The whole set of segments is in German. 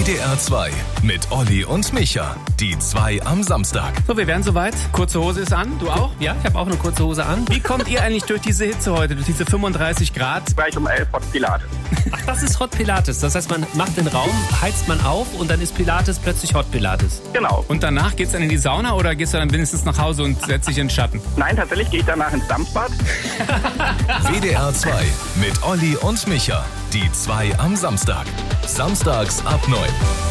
WDR 2 mit Olli und Micha. Die 2 am Samstag. So, wir wären soweit. Kurze Hose ist an. Du auch? Ja, ich habe auch eine kurze Hose an. Wie kommt ihr eigentlich durch diese Hitze heute, durch diese 35 Grad? Gleich um 11 Hot Pilates. Ach, das ist Hot Pilates. Das heißt, man macht den Raum, heizt man auf und dann ist Pilates plötzlich Hot Pilates. Genau. Und danach geht's dann in die Sauna oder gehst du dann wenigstens nach Hause und setzt dich in den Schatten? Nein, tatsächlich gehe ich danach ins Dampfbad. WDR 2 mit Olli und Micha. Die 2 am Samstag. Samstags ab 9.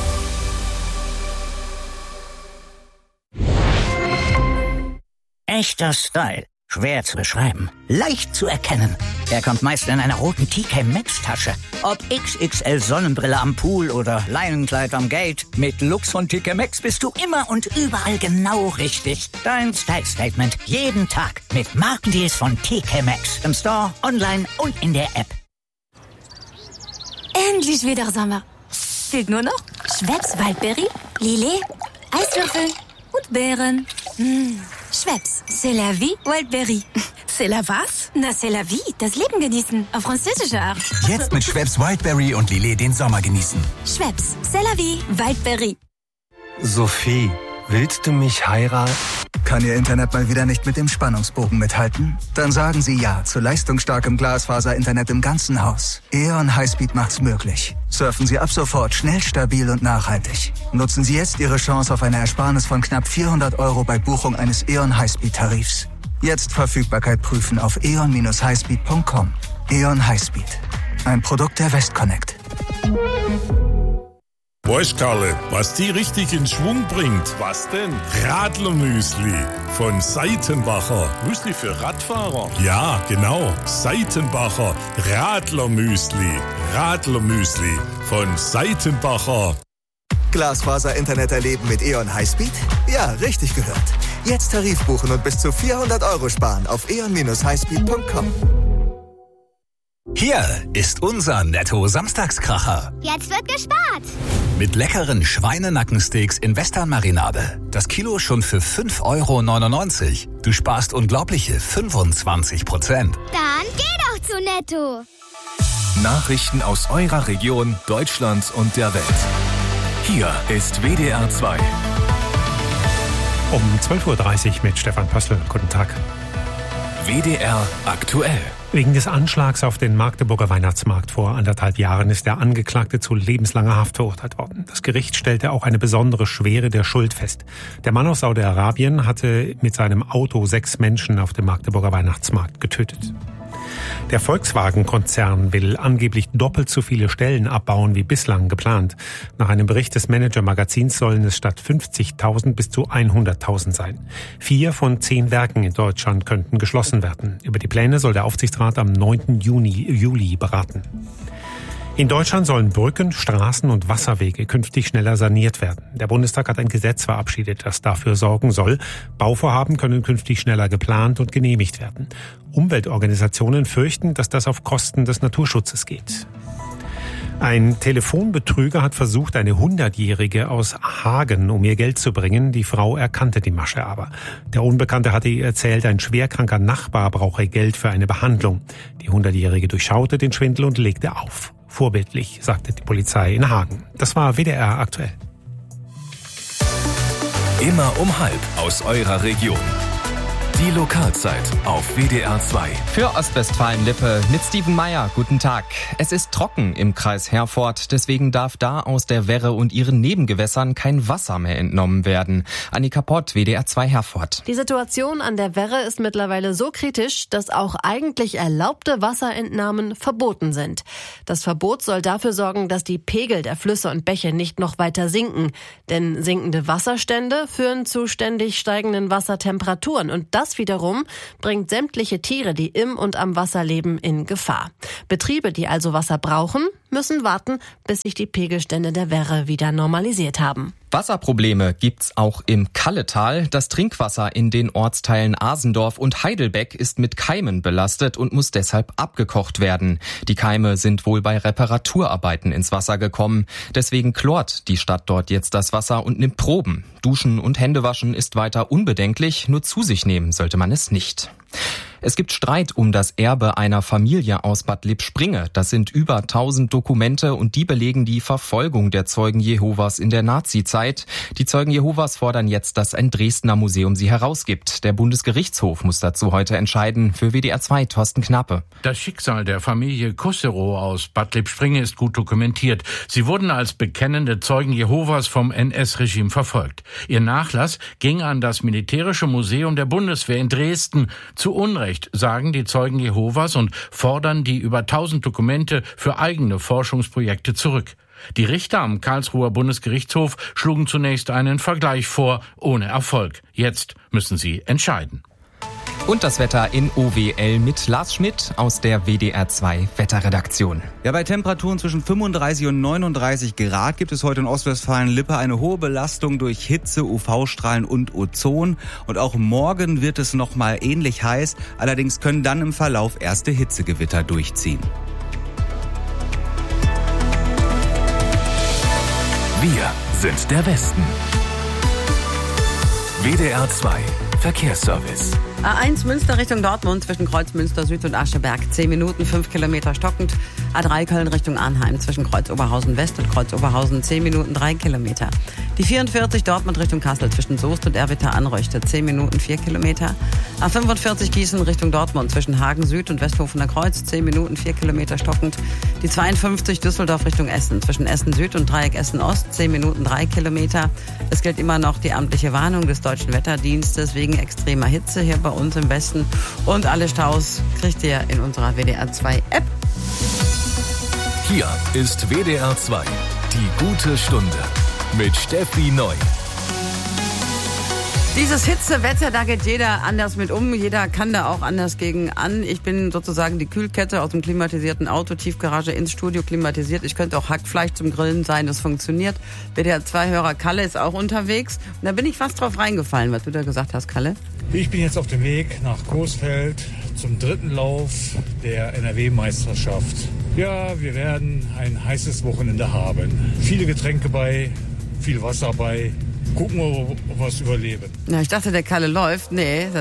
Echter Style. Schwer zu beschreiben. Leicht zu erkennen. Er kommt meist in einer roten TK Maxx Tasche. Ob XXL Sonnenbrille am Pool oder Leinenkleid am Gate. Mit Lux von TK Maxx bist du immer und überall genau richtig. Dein Style Statement. Jeden Tag. Mit Markendeals von TK Maxx. Im Store, online und in der App. Endlich wieder Sommer. Fehlt nur noch Schweppes Waldberry, Lillet, Eiswürfel und Beeren. Schweppes, c'est la vie, Wildberry. C'est la was? Na, c'est la vie, das Leben genießen, auf französische Art. Jetzt mit Schweppes Wildberry und Lillet den Sommer genießen. Schweppes, c'est la vie, Wildberry. Sophie, willst du mich heiraten? Kann Ihr Internet mal wieder nicht mit dem Spannungsbogen mithalten? Dann sagen Sie ja zu leistungsstarkem Glasfaser-Internet im ganzen Haus. E.ON Highspeed macht's möglich. Surfen Sie ab sofort schnell, stabil und nachhaltig. Nutzen Sie jetzt Ihre Chance auf eine Ersparnis von knapp 400 € bei Buchung eines E.ON Highspeed-Tarifs. Jetzt Verfügbarkeit prüfen auf eon-highspeed.com. E.ON Highspeed. Ein Produkt der Westconnect. Weißt Karle, was die richtig in Schwung bringt? Was denn? Radlermüsli von Seitenbacher. Müsli für Radfahrer? Ja, genau. Seitenbacher Radlermüsli. Radlermüsli von Seitenbacher. Glasfaser-Internet erleben mit E.ON Highspeed? Ja, richtig gehört. Jetzt Tarif buchen und bis zu 400 € sparen auf eon-highspeed.com. Hier ist unser Netto-Samstagskracher. Jetzt wird gespart. Mit leckeren Schweinenackensteaks in Western-Marinade. Das Kilo schon für 5,99 €. Du sparst unglaubliche 25%. Dann geh doch zu Netto. Nachrichten aus eurer Region, Deutschland und der Welt. Hier ist WDR 2. Um 12:30 Uhr mit Stefan Pössl. Guten Tag. WDR aktuell. Wegen des Anschlags auf den Magdeburger Weihnachtsmarkt vor 1,5 Jahren ist der Angeklagte zu lebenslanger Haft verurteilt worden. Das Gericht stellte auch eine besondere Schwere der Schuld fest. Der Mann aus Saudi-Arabien hatte mit seinem Auto 6 Menschen auf dem Magdeburger Weihnachtsmarkt getötet. Der Volkswagen-Konzern will angeblich doppelt so viele Stellen abbauen wie bislang geplant. Nach einem Bericht des Manager-Magazins sollen es statt 50.000 bis zu 100.000 sein. 4 von 10 Werken in Deutschland könnten geschlossen werden. Über die Pläne soll der Aufsichtsrat am 9. Juli beraten. In Deutschland sollen Brücken, Straßen und Wasserwege künftig schneller saniert werden. Der Bundestag hat ein Gesetz verabschiedet, das dafür sorgen soll. Bauvorhaben können künftig schneller geplant und genehmigt werden. Umweltorganisationen fürchten, dass das auf Kosten des Naturschutzes geht. Ein Telefonbetrüger hat versucht, eine 100-Jährige aus Hagen um ihr Geld zu bringen. Die Frau erkannte die Masche aber. Der Unbekannte hatte ihr erzählt, ein schwerkranker Nachbar brauche Geld für eine Behandlung. Die 100-Jährige durchschaute den Schwindel und legte auf. Vorbildlich, sagte die Polizei in Hagen. Das war WDR aktuell. Immer um 12 aus eurer Region. Die Lokalzeit auf WDR 2. Für Ostwestfalen-Lippe mit Steven Meyer. Guten Tag. Es ist trocken im Kreis Herford. Deswegen darf da aus der Werre und ihren Nebengewässern kein Wasser mehr entnommen werden. Annika Pott, WDR 2 Herford. Die Situation an der Werre ist mittlerweile so kritisch, dass auch eigentlich erlaubte Wasserentnahmen verboten sind. Das Verbot soll dafür sorgen, dass die Pegel der Flüsse und Bäche nicht noch weiter sinken. Denn sinkende Wasserstände führen zu ständig steigenden Wassertemperaturen und das wiederum bringt sämtliche Tiere, die im und am Wasser leben, in Gefahr. Betriebe, die also Wasser brauchen, müssen warten, bis sich die Pegelstände der Werre wieder normalisiert haben. Wasserprobleme gibt's auch im Kalletal. Das Trinkwasser in den Ortsteilen Asendorf und Heidelbeck ist mit Keimen belastet und muss deshalb abgekocht werden. Die Keime sind wohl bei Reparaturarbeiten ins Wasser gekommen. Deswegen chlort die Stadt dort jetzt das Wasser und nimmt Proben. Duschen und Händewaschen ist weiter unbedenklich, nur zu sich nehmen sollte man es nicht. Es gibt Streit um das Erbe einer Familie aus Bad Lippspringe. Das sind über 1000 Dokumente und die belegen die Verfolgung der Zeugen Jehovas in der Nazizeit. Die Zeugen Jehovas fordern jetzt, dass ein Dresdner Museum sie herausgibt. Der Bundesgerichtshof muss dazu heute entscheiden. Für WDR 2 Thorsten Knappe. Das Schicksal der Familie Kusserow aus Bad Lippspringe ist gut dokumentiert. Sie wurden als bekennende Zeugen Jehovas vom NS-Regime verfolgt. Ihr Nachlass ging an das Militärische Museum der Bundeswehr in Dresden. Zu Unrecht, sagen die Zeugen Jehovas und fordern die über 1000 Dokumente für eigene Forschungsprojekte zurück. Die Richter am Karlsruher Bundesgerichtshof schlugen zunächst einen Vergleich vor, ohne Erfolg. Jetzt müssen sie entscheiden. Und das Wetter in OWL mit Lars Schmidt aus der WDR 2 Wetterredaktion. Ja, bei Temperaturen zwischen 35 und 39 Grad gibt es heute in Ostwestfalen-Lippe eine hohe Belastung durch Hitze, UV-Strahlen und Ozon. Und auch morgen wird es noch mal ähnlich heiß. Allerdings können dann im Verlauf erste Hitzegewitter durchziehen. Wir sind der Westen. WDR 2 Verkehrsservice. A1 Münster Richtung Dortmund zwischen Kreuz Münster Süd und Ascheberg 10 Minuten, 5 Kilometer stockend. A3 Köln Richtung Arnheim zwischen Kreuz Oberhausen West und Kreuz Oberhausen 10 Minuten, 3 Kilometer. Die 44 Dortmund Richtung Kassel zwischen Soest und Erwitter Anröchte 10 Minuten, 4 Kilometer. A45 Gießen Richtung Dortmund zwischen Hagen Süd und Westhofener Kreuz 10 Minuten, 4 Kilometer stockend. Die 52 Düsseldorf Richtung Essen zwischen Essen Süd und Dreieck Essen Ost 10 Minuten, 3 Kilometer. Es gilt immer noch die amtliche Warnung des Deutschen Wetterdienstes wegen extremer Hitze hier bei uns im Westen. Und alle Staus kriegt ihr in unserer WDR 2 App. Hier ist WDR 2, die gute Stunde mit Steffi Neu. Dieses Hitzewetter, da geht jeder anders mit um. Jeder kann da auch anders gegen an. Ich bin sozusagen die Kühlkette aus dem klimatisierten Auto, Tiefgarage ins Studio klimatisiert. Ich könnte auch Hackfleisch zum Grillen sein, das funktioniert. WDR 2-Hörer Kalle ist auch unterwegs. Und da bin ich fast drauf reingefallen, was du da gesagt hast, Kalle. Ich bin jetzt auf dem Weg nach Coesfeld zum 3. Lauf der NRW-Meisterschaft. Ja, wir werden ein heißes Wochenende haben. Viele Getränke bei, viel Wasser bei. Gucken wir, ob wir es überleben. Ja, ich dachte, der Kalle läuft. Nee,